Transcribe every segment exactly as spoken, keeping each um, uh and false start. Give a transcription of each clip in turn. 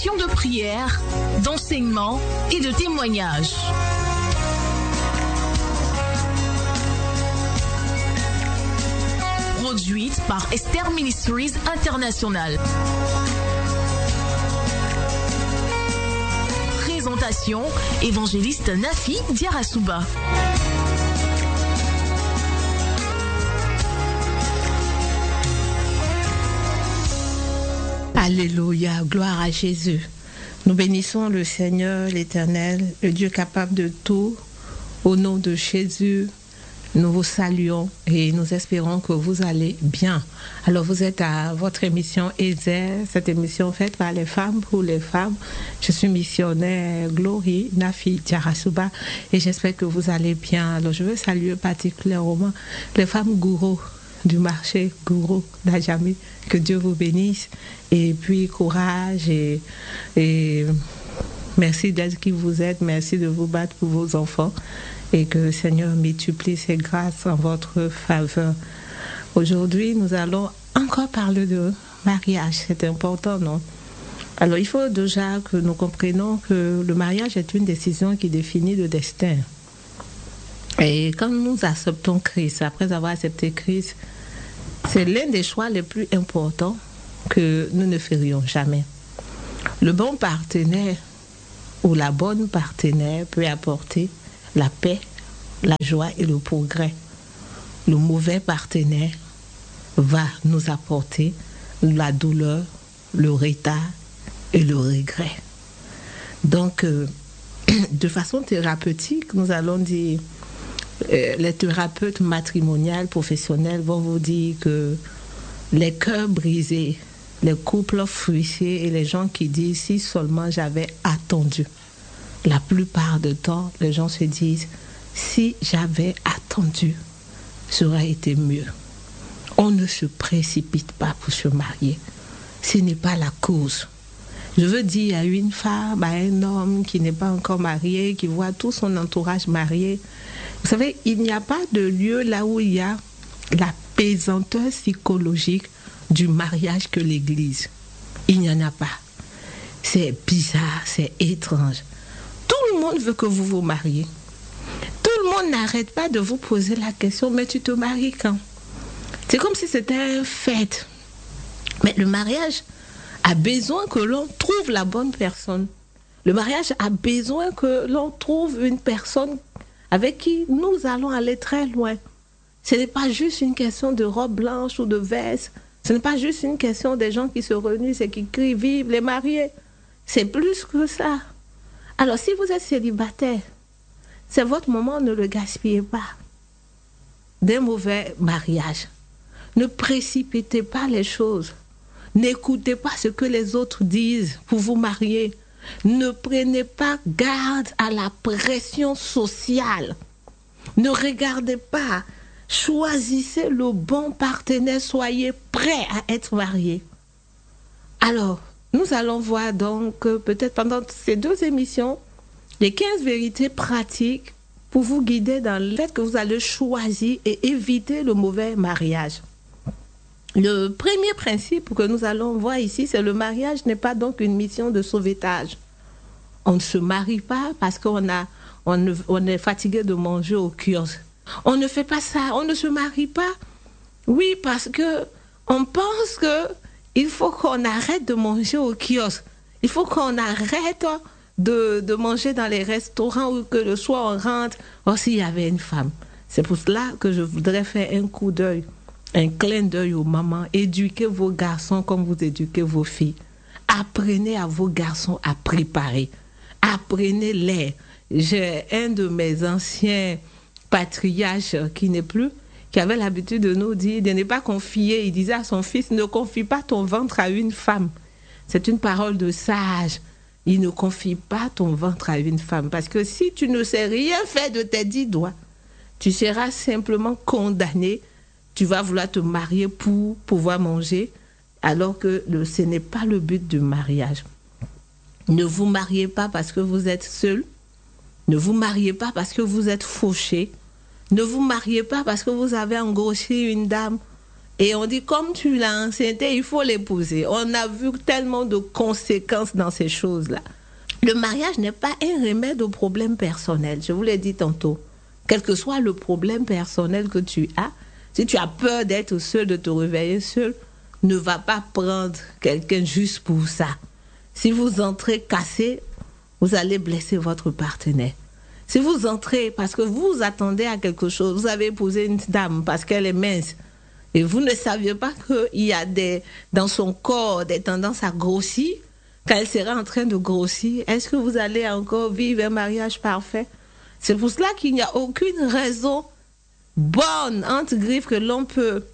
émission de prière, d'enseignement et de témoignage. Produite par Esther Ministries International. Présentation, évangéliste Nafi Diarasuba. Alléluia, gloire à Jésus. Nous bénissons le Seigneur, l'Éternel, le Dieu capable de tout. Au nom de Jésus, nous vous saluons et nous espérons que vous allez bien. Alors vous êtes à votre émission Ezer, cette émission faite par les femmes pour les femmes. Je suis missionnaire Glory Nafi Diarasuba et j'espère que vous allez bien. Alors je veux saluer particulièrement les femmes gourous du marché, gourou d'Ajami, que Dieu vous bénisse, et puis courage, et, et merci d'être qui vous êtes, merci de vous battre pour vos enfants, et que le Seigneur multiplie ses grâces en votre faveur. Aujourd'hui, nous allons encore parler de mariage, c'est important, non? Alors, il faut déjà que nous comprenions que le mariage est une décision qui définit le destin. Et quand nous acceptons Christ, après avoir accepté Christ, c'est l'un des choix les plus importants que nous ne ferions jamais. Le bon partenaire ou la bonne partenaire peut apporter la paix, la joie et le progrès. Le mauvais partenaire va nous apporter la douleur, le retard et le regret. Donc, euh, de façon thérapeutique, nous allons dire... Euh, les thérapeutes matrimoniales professionnels vont vous dire que les cœurs brisés, les couples frustrés et les gens qui disent si seulement j'avais attendu. La plupart du temps, les gens se disent si j'avais attendu, ça aurait été mieux. On ne se précipite pas pour se marier. Ce n'est pas la cause. Je veux dire à une femme, à un homme qui n'est pas encore marié, qui voit tout son entourage marié. Vous savez, il n'y a pas de lieu là où il y a la pesanteur psychologique du mariage que l'Église. Il n'y en a pas. C'est bizarre, c'est étrange. Tout le monde veut que vous vous mariez. Tout le monde n'arrête pas de vous poser la question, mais tu te maries quand? C'est comme si c'était un fait. Mais le mariage a besoin que l'on trouve la bonne personne. Le mariage a besoin que l'on trouve une personne avec qui nous allons aller très loin. Ce n'est pas juste une question de robe blanche ou de veste. Ce n'est pas juste une question des gens qui se réunissent et qui crient « Vive les mariés ». C'est plus que ça. Alors, si vous êtes célibataire, c'est votre moment, ne le gaspillez pas. D'un mauvais mariage. Ne précipitez pas les choses. N'écoutez pas ce que les autres disent pour vous marier. Ne prenez pas garde à la pression sociale. Ne regardez pas. Choisissez le bon partenaire. Soyez prêts à être mariés. Alors, nous allons voir donc euh, peut-être pendant ces deux émissions les quinze vérités pratiques pour vous guider dans le fait que vous allez choisir et éviter le mauvais mariage. Le premier principe que nous allons voir ici, c'est le mariage n'est pas donc une mission de sauvetage. On ne se marie pas parce qu'on a, on, ne, on est fatigué de manger au kiosque. On ne fait pas ça. On ne se marie pas, oui, parce que on pense que il faut qu'on arrête de manger au kiosque. Il faut qu'on arrête de, de manger dans les restaurants ou que le soir on rentre. Oh, s'il y avait une femme. C'est pour cela que je voudrais faire un coup d'œil. Un clin d'œil aux mamans. Éduquez vos garçons comme vous éduquez vos filles. Apprenez à vos garçons à préparer. Apprenez-les. J'ai un de mes anciens patriarches qui n'est plus, qui avait l'habitude de nous dire de ne pas confier. Il disait à son fils, ne confie pas ton ventre à une femme. C'est une parole de sage. Il ne confie pas ton ventre à une femme. Parce que si tu ne sais rien faire de tes dix doigts, tu seras simplement condamné. Tu vas vouloir te marier pour pouvoir manger, alors que le, ce n'est pas le but du mariage. Ne vous mariez pas parce que vous êtes seul. Ne vous mariez pas parce que vous êtes fauché. Ne vous mariez pas parce que vous avez engrossé une dame Et on dit, comme tu l'as enceinté, il faut l'épouser. On a vu tellement de conséquences dans ces choses-là. Le mariage n'est pas un remède aux problèmes personnels. Je vous l'ai dit tantôt. Quel que soit le problème personnel que tu as, si tu as peur d'être seul, de te réveiller seul, ne va pas prendre quelqu'un juste pour ça. Si vous entrez cassé, vous allez blesser votre partenaire. Si vous entrez parce que vous attendez à quelque chose, vous avez épousé une dame parce qu'elle est mince, et vous ne saviez pas qu'il y a des, dans son corps des tendances à grossir, quand elle sera en train de grossir, est-ce que vous allez encore vivre un mariage parfait? C'est pour cela qu'il n'y a aucune raison bonne, entre griffes, que l'on peut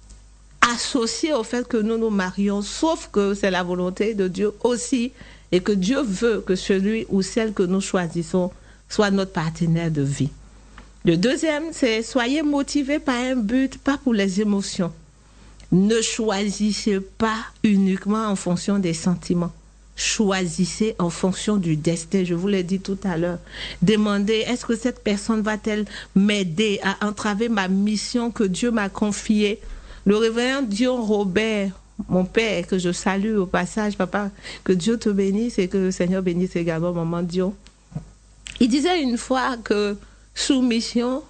associer au fait que nous nous marions, sauf que c'est la volonté de Dieu aussi, et que Dieu veut que celui ou celle que nous choisissons soit notre partenaire de vie. Le deuxième, c'est soyez motivés par un but, pas pour les émotions. Ne choisissez pas uniquement en fonction des sentiments. Choisissez en fonction du destin. Je vous l'ai dit tout à l'heure. Demandez, est-ce que cette personne va-t-elle m'aider à entraver ma mission que Dieu m'a confiée? Le révérend Dion Robert, mon père, que je salue au passage, papa, que Dieu te bénisse et que le Seigneur bénisse également maman Dion. Il disait une fois que soumission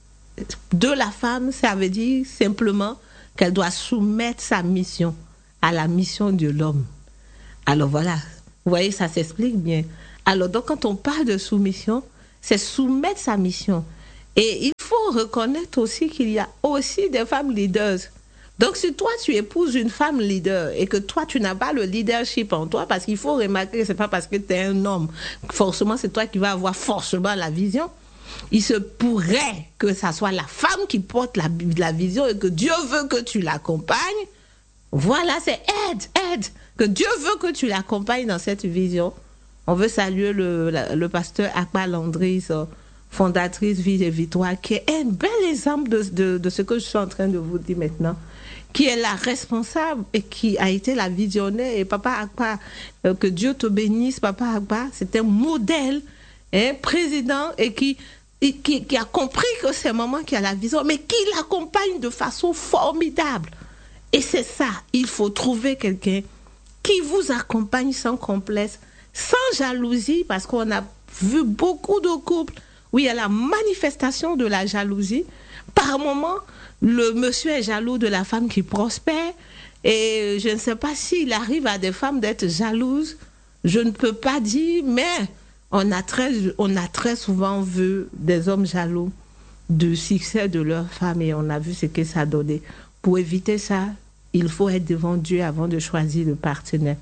de la femme, ça veut dire simplement qu'elle doit soumettre sa mission à la mission de l'homme. Alors voilà, vous voyez, ça s'explique bien. Alors donc quand on parle de soumission, c'est soumettre sa mission. Et il faut reconnaître aussi qu'il y a aussi des femmes leaders. Donc si toi tu épouses une femme leader et que toi tu n'as pas le leadership en toi, parce qu'il faut remarquer, c'est pas parce que tu es un homme, forcément c'est toi qui vas avoir forcément la vision. Il se pourrait que ça soit la femme qui porte la, la vision et que Dieu veut que tu l'accompagnes. Voilà, c'est aide, aide, que Dieu veut que tu l'accompagnes dans cette vision. On veut saluer le, le, le pasteur Akba Landry, fondatrice Vie et Victoire, qui est un bel exemple de, de, de ce que je suis en train de vous dire maintenant, qui est la responsable et qui a été la visionnaire. Et Papa Akba, euh, que Dieu te bénisse, Papa Akba, c'est un modèle, un président et qui, et qui, qui a compris que c'est maman qui a la vision, mais qui l'accompagne de façon formidable. Et c'est ça, il faut trouver quelqu'un qui vous accompagne sans complexe, sans jalousie, parce qu'on a vu beaucoup de couples où il y a la manifestation de la jalousie. Par moment, le monsieur est jaloux de la femme qui prospère, et je ne sais pas s'il arrive à des femmes d'être jalouses, je ne peux pas dire, mais on a très, on a très souvent vu des hommes jaloux du succès de leur femme, et on a vu ce que ça donnait. Pour éviter ça, il faut être devant Dieu avant de choisir le partenaire.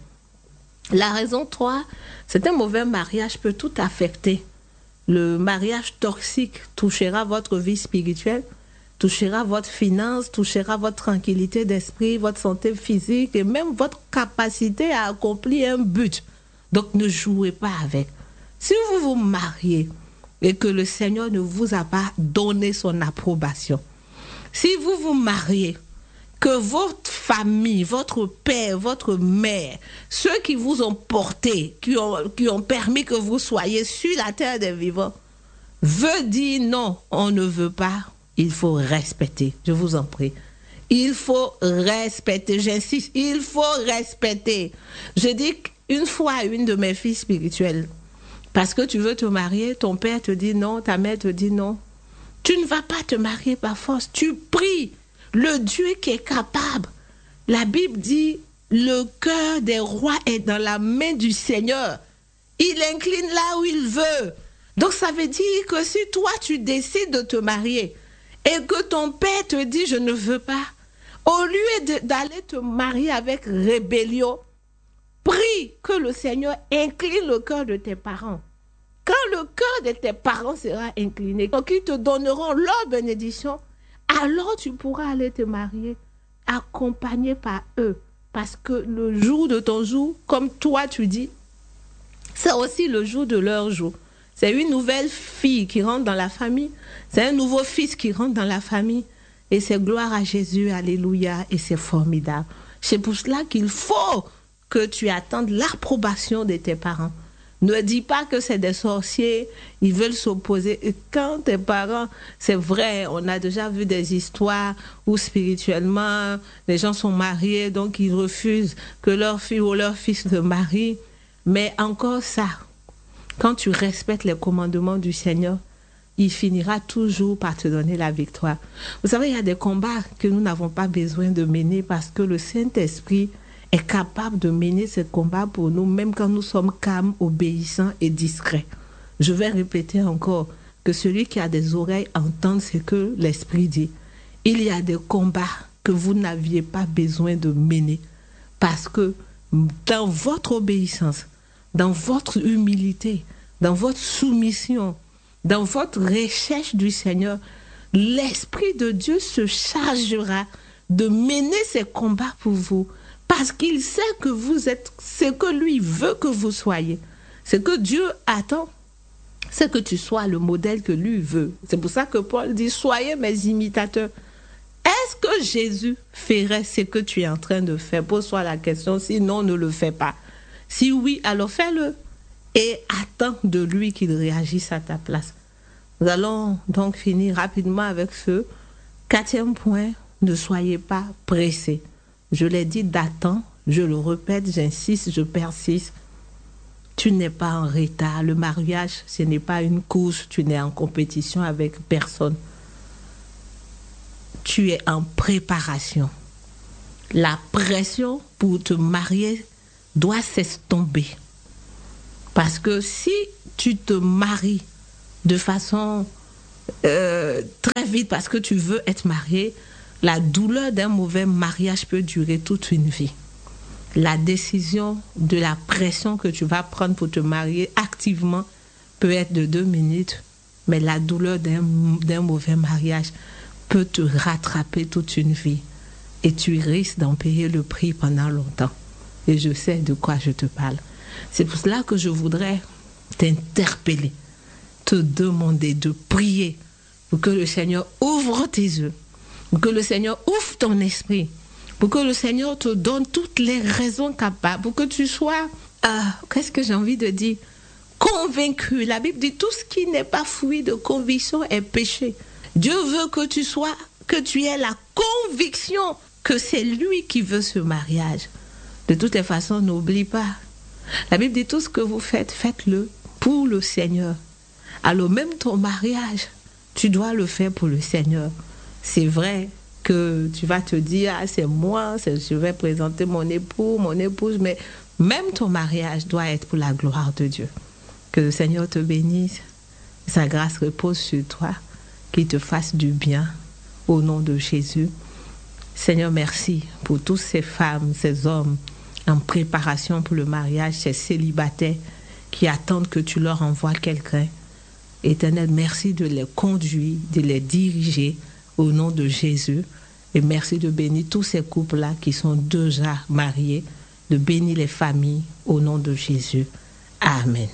La raison trois, c'est un mauvais mariage peut tout affecter. Le mariage toxique touchera votre vie spirituelle, touchera votre finance, touchera votre tranquillité d'esprit, votre santé physique et même votre capacité à accomplir un but. Donc ne jouez pas avec. Si vous vous mariez et que le Seigneur ne vous a pas donné son approbation, si vous vous mariez, que votre famille, votre père, votre mère, ceux qui vous ont porté, qui ont, qui ont permis que vous soyez sur la terre des vivants, veut dire non, on ne veut pas, il faut respecter, je vous en prie. Il faut respecter, j'insiste, il faut respecter. Je dis une fois à une de mes filles spirituelles, parce que tu veux te marier, ton père te dit non, ta mère te dit non. Tu ne vas pas te marier par force, tu pries. Le Dieu qui est capable. La Bible dit, le cœur des rois est dans la main du Seigneur. Il incline là où il veut. Donc ça veut dire que si toi tu décides de te marier et que ton père te dit je ne veux pas, au lieu de, d'aller te marier avec rébellion, prie que le Seigneur incline le cœur de tes parents. Quand le cœur de tes parents sera incliné, donc ils te donneront leur bénédiction, alors tu pourras aller te marier accompagné par eux. Parce que le jour de ton jour, comme toi tu dis, c'est aussi le jour de leur jour. C'est une nouvelle fille qui rentre dans la famille. C'est un nouveau fils qui rentre dans la famille. Et c'est gloire à Jésus, alléluia, et c'est formidable. C'est pour cela qu'il faut que tu attendes l'approbation de tes parents. Ne dis pas que c'est des sorciers, ils veulent s'opposer. Et quand tes parents, c'est vrai, on a déjà vu des histoires où spirituellement, les gens sont mariés, donc ils refusent que leur fille ou leur fils se marie. Mais encore ça, quand tu respectes les commandements du Seigneur, il finira toujours par te donner la victoire. Vous savez, il y a des combats que nous n'avons pas besoin de mener parce que le Saint-Esprit est capable de mener ces combats pour nous, même quand nous sommes calmes, obéissants et discrets. Je vais répéter encore que celui qui a des oreilles entende ce que l'Esprit dit. Il y a des combats que vous n'aviez pas besoin de mener parce que dans votre obéissance, dans votre humilité, dans votre soumission, dans votre recherche du Seigneur, l'Esprit de Dieu se chargera de mener ces combats pour vous. Parce qu'il sait que vous êtes ce que lui veut que vous soyez. Ce que Dieu attend, c'est que tu sois le modèle que lui veut. C'est pour ça que Paul dit, soyez mes imitateurs. Est-ce que Jésus ferait ce que tu es en train de faire? Pose-toi la question, sinon ne le fais pas. Si oui, alors fais-le. Et attends de lui qu'il réagisse à ta place. Nous allons donc finir rapidement avec ce quatrième point. Ne soyez pas pressés. Je l'ai dit d'attendre, je le répète, j'insiste, je persiste. Tu n'es pas en retard. Le mariage, ce n'est pas une course. Tu n'es en compétition avec personne. Tu es en préparation. La pression pour te marier doit s'estomper. Parce que si tu te maries de façon euh, très vite parce que tu veux être marié, la douleur d'un mauvais mariage peut durer toute une vie. La décision de la pression que tu vas prendre pour te marier activement peut être de deux minutes, mais la douleur d'un, d'un mauvais mariage peut te rattraper toute une vie. Et tu risques d'en payer le prix pendant longtemps. Et je sais de quoi je te parle. C'est pour cela que je voudrais t'interpeller, te demander de prier pour que le Seigneur ouvre tes yeux, pour que le Seigneur ouvre ton esprit, pour que le Seigneur te donne toutes les raisons capables, pour que tu sois, euh, qu'est-ce que j'ai envie de dire, convaincu. La Bible dit tout ce qui n'est pas fruit de conviction est péché. Dieu veut que tu sois, que tu aies la conviction que c'est lui qui veut ce mariage. De toutes les façons, n'oublie pas. La Bible dit tout ce que vous faites, faites-le pour le Seigneur. Alors même ton mariage, tu dois le faire pour le Seigneur. C'est vrai que tu vas te dire, ah, c'est moi, c'est, je vais présenter mon époux, mon épouse, mais même ton mariage doit être pour la gloire de Dieu. Que le Seigneur te bénisse, sa grâce repose sur toi, qu'il te fasse du bien au nom de Jésus. Seigneur, merci pour toutes ces femmes, ces hommes en préparation pour le mariage, ces célibataires qui attendent que tu leur envoies quelqu'un. Éternel, merci de les conduire, de les diriger au nom de Jésus. Et merci de bénir tous ces couples-là qui sont déjà mariés, de bénir les familles au nom de Jésus. Amen.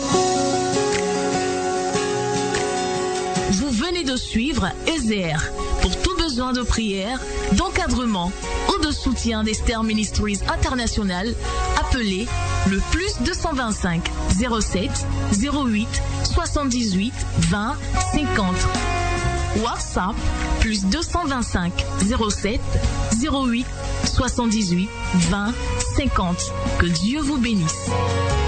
Vous venez de suivre Ezer. Pour tout besoin de prière, d'encadrement ou de soutien d'Esther Ministries International, appelez le plus deux cent vingt-cinq zéro sept zéro huit soixante-dix-huit vingt cinquante. WhatsApp plus deux cent vingt-cinq zéro sept zéro huit soixante-dix-huit vingt cinquante. Que Dieu vous bénisse.